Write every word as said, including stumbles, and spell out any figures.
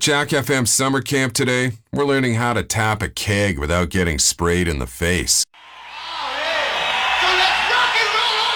Jack F M Summer Camp today, we're learning how to tap a keg without getting sprayed in the face. So let's rock and roll